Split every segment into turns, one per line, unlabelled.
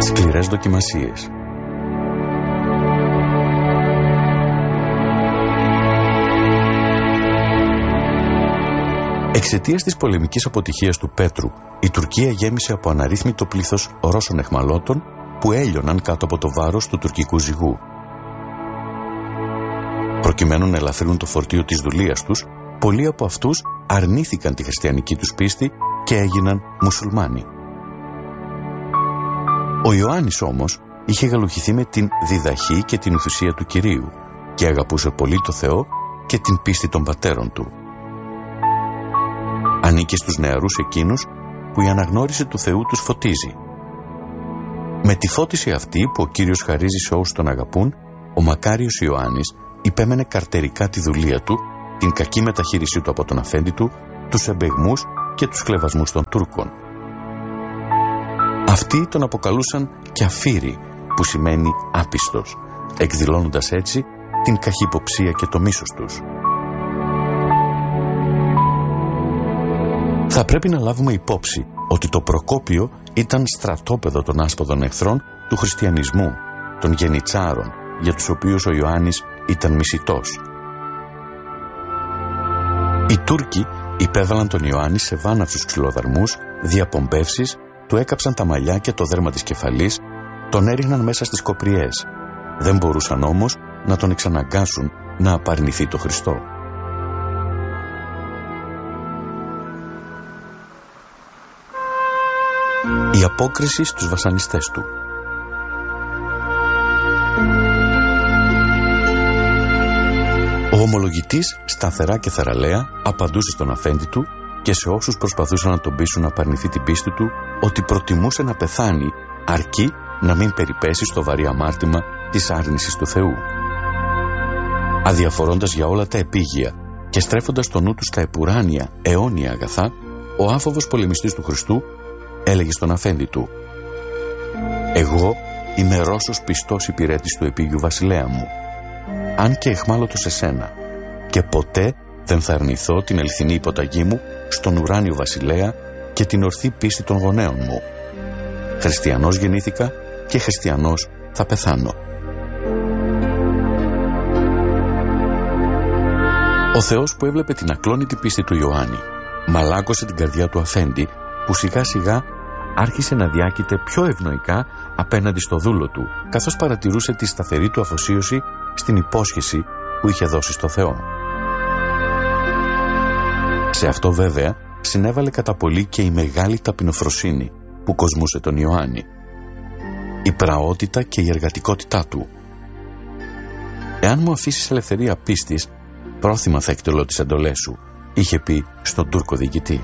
Σκληρές δοκιμασίες. Εξαιτίας της πολεμικής αποτυχίας του Πέτρου, η Τουρκία γέμισε από αναρρύθμιτο πλήθος Ρώσων αιχμαλώτων που έλειωναν κάτω από το βάρος του τουρκικού ζυγού. Προκειμένου να ελαφρύνουν το φορτίο της δουλείας τους, πολλοί από αυτούς αρνήθηκαν τη χριστιανική τους πίστη και έγιναν μουσουλμάνοι. Ο Ιωάννης όμως είχε γαλουχηθεί με την διδαχή και την ουθουσία του Κυρίου και αγαπούσε πολύ το Θεό και την πίστη των πατέρων του. Ανήκε στους νεαρούς εκείνους που η αναγνώριση του Θεού τους φωτίζει. Με τη φώτιση αυτή που ο Κύριος χαρίζει σε όσους τον αγαπούν, ο μακάριος Ιωάννης υπέμενε καρτερικά τη δουλεία του, την κακή μεταχείρισή του από τον αφέντη του, τους εμπεγμούς και τους κλεβασμούς των Τούρκων. Αυτοί τον αποκαλούσαν καφίρι, που σημαίνει άπιστος, εκδηλώνοντας έτσι την καχυποψία και το μίσος τους. Θα πρέπει να λάβουμε υπόψη ότι το Προκόπιο ήταν στρατόπεδο των άσποδων εχθρών του χριστιανισμού, των γενιτσάρων, για τους οποίους ο Ιωάννης ήταν μισητός. Οι Τούρκοι υπέβαλαν τον Ιωάννη σε βάναυσους ξυλοδαρμούς, διαπομπεύσεις, του έκαψαν τα μαλλιά και το δέρμα της κεφαλής, τον έριχναν μέσα στις κοπριές. Δεν μπορούσαν όμως να τον εξαναγκάσουν να απαρνηθεί το Χριστό. Η απόκριση στους βασανιστές του. Ο ομολογητής σταθερά και θαραλέα απαντούσε στον αφέντη του και σε όσους προσπαθούσαν να τον πείσουν να απαρνηθεί την πίστη του ότι προτιμούσε να πεθάνει αρκεί να μην περιπέσει στο βαρύ αμάρτημα της άρνησης του Θεού. Αδιαφορώντας για όλα τα επίγεια και στρέφοντας το νου του στα επουράνια αιώνια αγαθά, ο άφοβος πολεμιστής του Χριστού έλεγε στον αφέντη του: «Εγώ είμαι Ρώσος πιστός υπηρέτης του επίγειου βασιλέα μου, αν και εχμάλωτος σε σένα, και ποτέ δεν θα αρνηθώ την αληθινή υποταγή μου στον ουράνιο βασιλέα και την ορθή πίστη των γονέων μου. Χριστιανός γεννήθηκα και χριστιανός θα πεθάνω». Ο Θεός που έβλεπε την ακλόνητη πίστη του Ιωάννη μαλάκωσε την καρδιά του αφέντη, που σιγά σιγά άρχισε να διάκειται πιο ευνοϊκά απέναντι στο δούλο του, καθώς παρατηρούσε τη σταθερή του αφοσίωση στην υπόσχεση που είχε δώσει στο Θεό. Σε αυτό βέβαια συνέβαλε κατά πολύ και η μεγάλη ταπεινοφροσύνη που κοσμούσε τον Ιωάννη, η πραότητα και η εργατικότητά του. «Εάν μου αφήσεις ελευθερία πίστης, πρόθυμα θα εκτελώ τις εντολές σου», είχε πει στον Τούρκο διοικητή.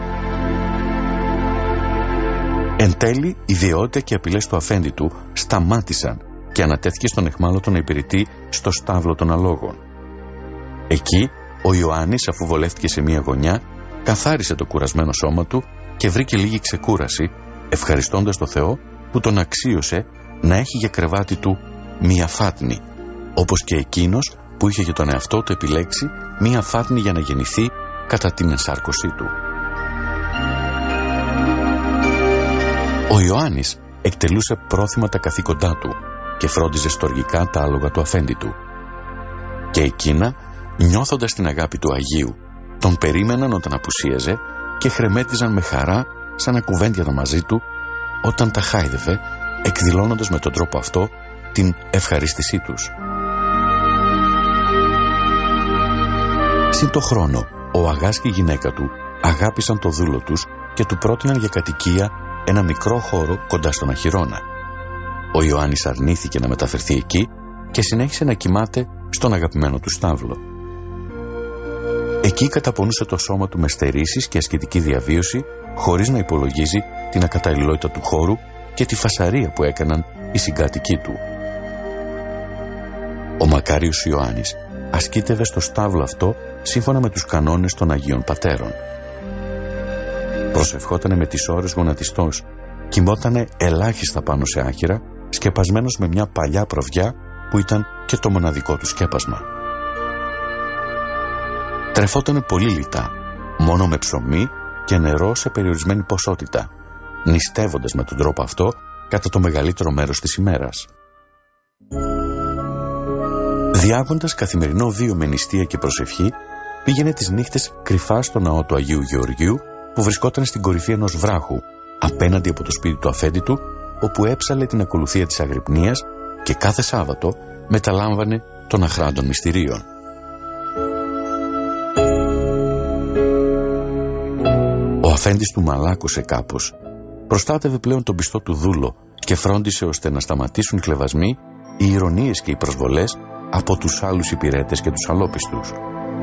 Εν τέλει, η βιαιότητα και οι απειλές του αφέντη του σταμάτησαν και ανατέθηκε στον εχμάλωτο υπηρετή στο στάβλο των αλόγων. Εκεί, ο Ιωάννης, αφού βολεύτηκε σε μία γωνιά, καθάρισε το κουρασμένο σώμα του και βρήκε λίγη ξεκούραση, ευχαριστώντας το Θεό που τον αξίωσε να έχει για κρεβάτι του μία φάτνη, όπως και εκείνος που είχε για τον εαυτό του επιλέξει μία φάτνη για να γεννηθεί κατά την ενσάρκωσή του. Ο Ιωάννης εκτελούσε πρόθυμα τα καθήκοντά του και φρόντιζε στοργικά τα άλογα του αφέντη του. Και εκείνα, νιώθοντας την αγάπη του Αγίου, τον περίμεναν όταν απουσίαζε και χρεμέτιζαν με χαρά σαν να κουβέντιαζαν μαζί του όταν τα χάιδευε, εκδηλώνοντας με τον τρόπο αυτό την ευχαρίστησή τους. Συν το χρόνο, ο αγάς και η γυναίκα του αγάπησαν το δούλο τους και του πρότειναν για κατοικία ένα μικρό χώρο κοντά στον Αχυρώνα. Ο Ιωάννης αρνήθηκε να μεταφερθεί εκεί και συνέχισε να κοιμάται στον αγαπημένο του στάβλο. Εκεί καταπονούσε το σώμα του με στερήσεις και ασκητική διαβίωση, χωρίς να υπολογίζει την ακαταλληλότητα του χώρου και τη φασαρία που έκαναν οι συγκάτοικοι του. Ο μακάριος Ιωάννης ασκήτευε στο στάβλο αυτό σύμφωνα με τους κανόνες των Αγίων Πατέρων. Προσευχότανε με τις ώρες γονατιστός, κοιμότανε ελάχιστα πάνω σε άχυρα, σκεπασμένος με μια παλιά προβιά που ήταν και το μοναδικό του σκέπασμα. Τρεφότανε πολύ λιτά, μόνο με ψωμί και νερό σε περιορισμένη ποσότητα, νηστεύοντας με τον τρόπο αυτό κατά το μεγαλύτερο μέρος της ημέρας. Διάγοντας καθημερινό βίο με νηστεία και προσευχή, πήγαινε τις νύχτες κρυφά στο ναό του Αγίου Γεωργίου, που βρισκόταν στην κορυφή ενός βράχου, απέναντι από το σπίτι του αφέντη του, όπου έψαλε την ακολουθία της αγρυπνίας και κάθε Σάββατο μεταλάμβανε των αχράντων μυστηρίων. Ο αφέντης του μαλάκωσε κάπως. Προστάτευε πλέον τον πιστό του δούλο και φρόντισε ώστε να σταματήσουν οι κλεβασμοί, οι ηρωνίες και οι προσβολές από τους άλλους υπηρέτες και τους αλόπιστους.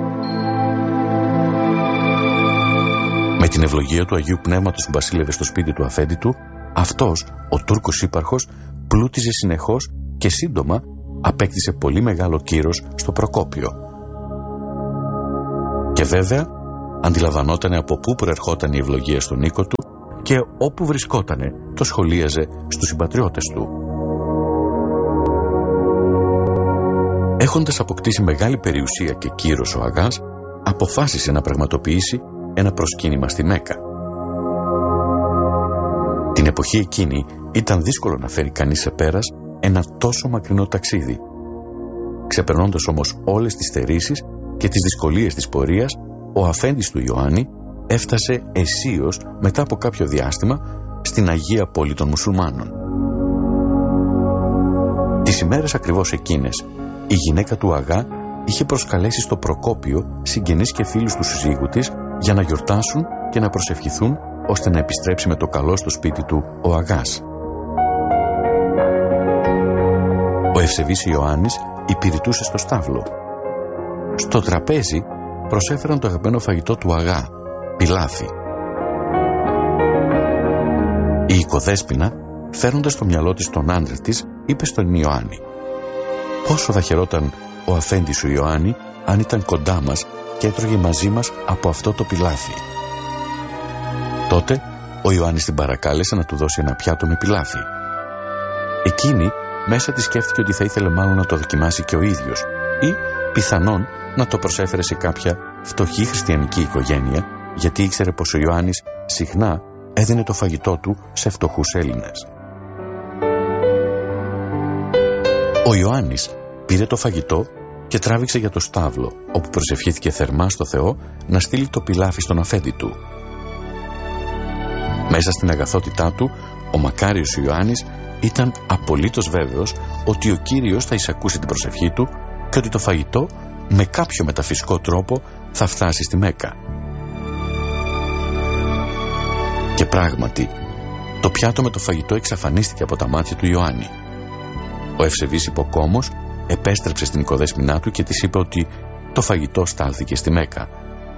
Με την ευλογία του Αγίου Πνεύματος που βασίλευε στο σπίτι του αφέντη του, αυτός, ο Τούρκος ύπαρχος, πλούτιζε συνεχώς και σύντομα απέκτησε πολύ μεγάλο κύρος στο Προκόπιο. Και βέβαια αντιλαμβανότανε από πού προερχόταν η ευλογία στον οίκο του και όπου βρισκότανε το σχολίαζε στους συμπατριώτες του. Έχοντας αποκτήσει μεγάλη περιουσία και κύρος, ο Αγάς αποφάσισε να πραγματοποιήσει ένα προσκύνημα στη Μέκα. Την εποχή εκείνη ήταν δύσκολο να φέρει κανείς σε πέρας ένα τόσο μακρινό ταξίδι. Ξεπερνώντας όμως όλες τις στερήσεις και τις δυσκολίες της πορείας, ο αφέντης του Ιωάννη έφτασε αισίως μετά από κάποιο διάστημα στην Αγία Πόλη των Μουσουλμάνων. Τις ημέρες ακριβώς εκείνες, η γυναίκα του Αγά είχε προσκαλέσει στο Προκόπιο συγγενείς και φίλους του συζύγου της για να γιορτάσουν και να προσευχηθούν ώστε να επιστρέψει με το καλό στο σπίτι του ο Αγάς. Ο ευσεβής Ιωάννης υπηρετούσε στο στάβλο. Στο τραπέζι προσέφεραν το αγαπημένο φαγητό του Αγά, πιλάφι. Η οικοδέσποινα, φέροντας στο μυαλό της τον άντρα της, είπε στον Ιωάννη: «Πόσο θα χαιρόταν ο αφέντης σου Ιωάννη αν ήταν κοντά μας και έτρωγε μαζί μας από αυτό το πιλάφι». Τότε ο Ιωάννης την παρακάλεσε να του δώσει ένα πιάτο με πιλάφι. Εκείνη μέσα της σκέφτηκε ότι θα ήθελε μάλλον να το δοκιμάσει και ο ίδιος ή πιθανόν να το προσέφερε σε κάποια φτωχή χριστιανική οικογένεια, γιατί ήξερε πως ο Ιωάννης συχνά έδινε το φαγητό του σε φτωχούς Έλληνες. Ο Ιωάννης πήρε το φαγητό και τράβηξε για το στάβλο, όπου προσευχήθηκε θερμά στο Θεό να στείλει το πιλάφι στον αφέντη του. Μέσα στην αγαθότητά του, ο μακάριος Ιωάννης ήταν απολύτως βέβαιος ότι ο Κύριος θα εισακούσει την προσευχή του και ότι το φαγητό με κάποιο μεταφυσικό τρόπο θα φτάσει στη Μέκα. Και πράγματι, το πιάτο με το φαγητό εξαφανίστηκε από τα μάτια του Ιωάννη. Ο ευσεβής υποκόμος επέστρεψε στην οικοδέσποινά του και της είπε ότι το φαγητό στάλθηκε στη Μέκα.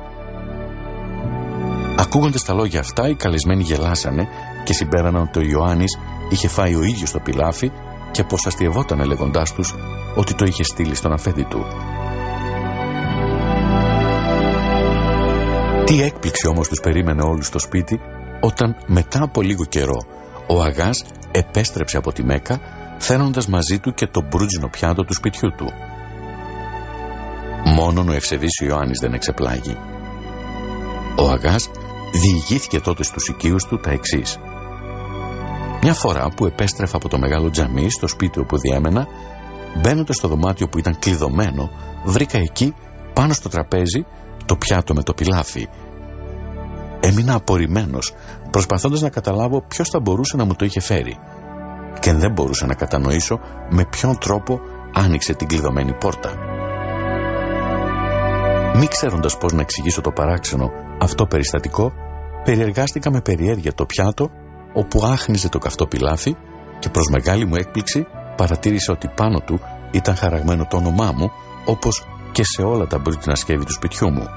Ακούγοντας τα λόγια αυτά, οι καλεσμένοι γελάσανε και συμπέραναν ότι ο Ιωάννης είχε φάει ο ίδιος το πιλάφι και πως αστειευότανε λέγοντάς τους ότι το είχε στείλει στον αφέντη του. Τι έκπληξη όμως τους περίμενε όλους στο σπίτι όταν μετά από λίγο καιρό ο Αγάς επέστρεψε από τη Μέκα, φέρνοντας μαζί του και το μπρούτζινο πιάτο του σπιτιού του. Μόνον ο ευσεβής Ιωάννης δεν εξεπλάγει. Ο Αγάς διηγήθηκε τότε στους οικείους του τα εξής: «Μια φορά που επέστρεφα από το μεγάλο τζαμί στο σπίτι όπου διέμενα, μπαίνοντας στο δωμάτιο που ήταν κλειδωμένο, βρήκα εκεί πάνω στο τραπέζι το πιάτο με το πιλάφι. Έμεινα απορριμμένος, προσπαθώντας να καταλάβω ποιος θα μπορούσε να μου το είχε φέρει, και δεν μπορούσα να κατανοήσω με ποιον τρόπο άνοιξε την κλειδωμένη πόρτα. Μη ξέροντας πώς να εξηγήσω το παράξενο αυτό περιστατικό, περιεργάστηκα με περιέργεια το πιάτο όπου άχνιζε το καυτό πιλάφι και προς μεγάλη μου έκπληξη παρατήρησα ότι πάνω του ήταν χαραγμένο το όνομά μου, όπως και σε όλα τα μπρούτινα σκεύη του σπιτιού μου.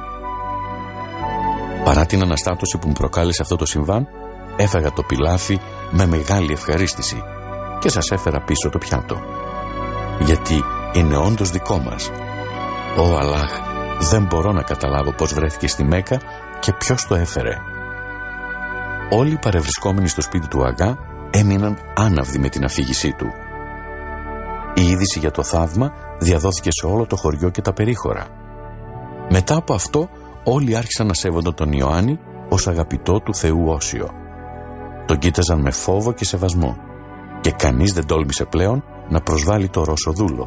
Παρά την αναστάτωση που μου προκάλεσε αυτό το συμβάν, έφαγα το πιλάφι με μεγάλη ευχαρίστηση και σας έφερα πίσω το πιάτο, γιατί είναι όντως δικό μας. Ω Αλλάχ, δεν μπορώ να καταλάβω πώς βρέθηκε στη Μέκα και ποιος το έφερε». Όλοι οι παρευρισκόμενοι στο σπίτι του Αγά έμειναν άναυδοι με την αφήγησή του. Η είδηση για το θαύμα διαδόθηκε σε όλο το χωριό και τα περίχωρα. Μετά από αυτό όλοι άρχισαν να σέβονταν τον Ιωάννη ως αγαπητό του Θεού Όσιο. Τον κοίταζαν με φόβο και σεβασμό και κανείς δεν τόλμησε πλέον να προσβάλλει το Ρώσο δούλο.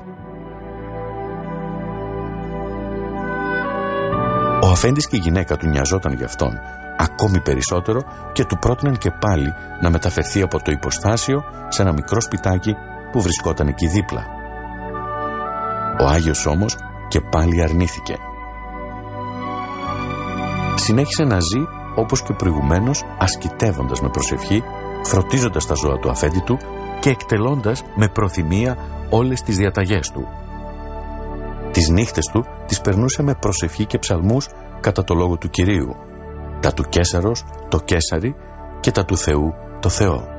Ο αφέντης και η γυναίκα του νοιαζόταν γι' αυτόν ακόμη περισσότερο και του πρότειναν και πάλι να μεταφερθεί από το υποστάσιο σε ένα μικρό σπιτάκι που βρισκόταν εκεί δίπλα. Ο Άγιος όμως και πάλι αρνήθηκε. Συνέχισε να ζει όπως και προηγουμένως, ασκητεύοντας με προσευχή, φροντίζοντας τα ζώα του αφέντη του και εκτελώντας με προθυμία όλες τις διαταγές του. Τις νύχτες του τις περνούσε με προσευχή και ψαλμούς κατά το λόγο του Κυρίου, τα του Καίσαρος το Καίσαρι και τα του Θεού το Θεό.